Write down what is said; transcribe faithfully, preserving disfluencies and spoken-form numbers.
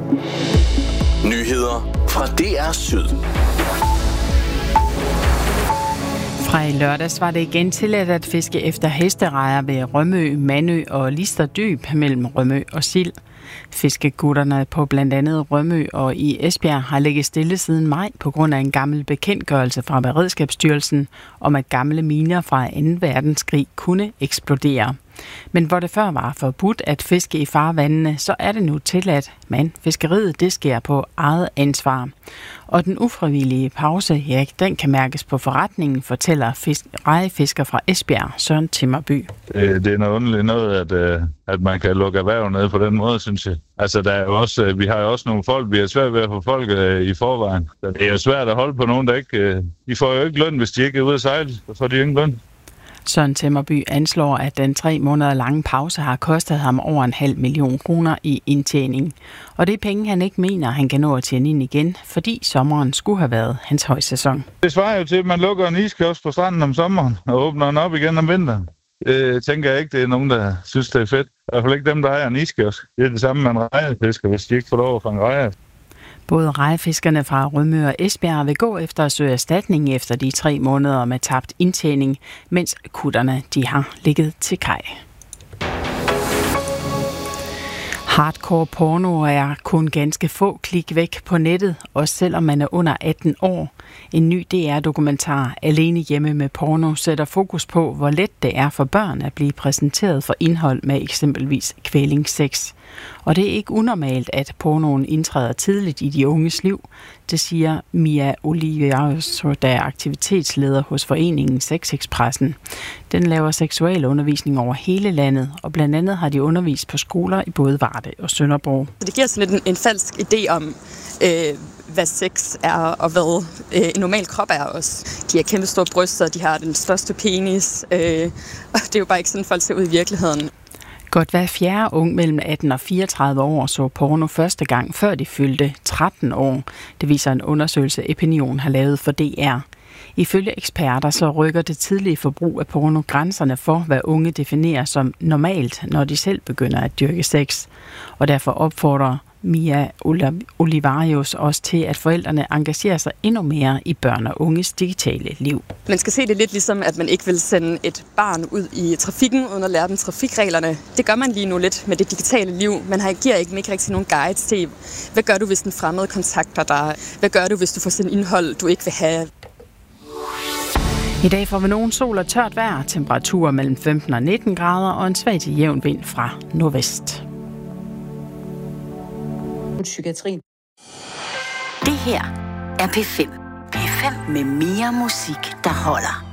Nyheder fra D R Syd. Fra i lørdags var det igen tilladt at fiske efter hesterejer ved Rømø, Mandø og Listerdyb mellem Rømø og Sild. Fiskegutterne på blandt andet Rømø og i Esbjerg har ligget stille siden maj på grund af en gammel bekendtgørelse fra Beredskabsstyrelsen om, at gamle miner fra anden verdenskrig kunne eksplodere. Men hvor det før var forbudt at fiske i farvandene, så er det nu tilladt, men fiskeriet det sker på eget ansvar. Og den ufrivillige pause, ja, den kan mærkes på forretningen, fortæller fisk, rejefisker fra Esbjerg, Søren Timmerby. Det er noget underligt noget, at, at man kan lukke erhverv ned på den måde, synes jeg. Altså, der er jo også, vi har jo også nogle folk, vi er svært ved at få folk i forvejen. Så det er jo svært at holde på nogen, der ikke... De får jo ikke løn, hvis de ikke er ude at sejle, så får de ikke løn. Søren Timmerby anslår, at den tre måneder lange pause har kostet ham over en halv million kroner i indtjening. Og det er penge, han ikke mener, han kan nå at tjene ind igen, fordi sommeren skulle have været hans højsæson. Det svarer jo til, at man lukker en iskiosk på stranden om sommeren og åbner den op igen om vinteren. Det tænker jeg ikke, det er nogen, der synes, det er fedt. I hvert fald ikke dem, der ejer en iskiosk. Det er det samme med en rejefisker, hvis de ikke får lov at fange rejer. Både rejefiskerne fra Rømø og Esbjerg vil gå efter at søge erstatning efter de tre måneder med tabt indtjening, mens kutterne de har ligget til kaj. Hardcore porno er kun ganske få klik væk på nettet, også selvom man er under atten år. En ny D R-dokumentar, Alene hjemme med porno, sætter fokus på, hvor let det er for børn at blive præsenteret for indhold med eksempelvis kvælingsex. Og det er ikke unormalt, at pornoen indtræder tidligt i de unges liv. Det siger Mia Oliviaus, der er aktivitetsleder hos foreningen Sexexpressen. Den laver seksualundervisning over hele landet, og blandt andet har de undervist på skoler i både Varde og Sønderborg. Det giver sådan lidt en, en falsk idé om, øh, hvad sex er, og hvad øh, en normal krop er også. De har kæmpe store bryster, de har den største penis, øh, og det er jo bare ikke sådan, folk ser ud i virkeligheden. Godt hver fjerde ung mellem atten og fireogtredive år så porno første gang, før de fyldte tretten år. Det viser en undersøgelse, Epinion har lavet for D R. Ifølge eksperter så rykker det tidlige forbrug af porno grænserne for, hvad unge definerer som normalt, når de selv begynder at dyrke sex. Og derfor opfordrer Mia Olivarius også til, at forældrene engagerer sig endnu mere i børn og unges digitale liv. Man skal se det lidt ligesom, at man ikke vil sende et barn ud i trafikken uden at lære dem trafikreglerne. Det gør man lige nu lidt med det digitale liv. Man giver ikke, ikke rigtig nogen guides til, hvad gør du, hvis den fremmede kontakter dig? Hvad gør du, hvis du får sådan indhold, du ikke vil have? I dag får vi nogen sol og tørt vejr, temperaturer mellem femten og nitten grader og en svag til jævn vind fra nordvest. Psykiatri. Det her er P fem. P fem med mere musik, der holder.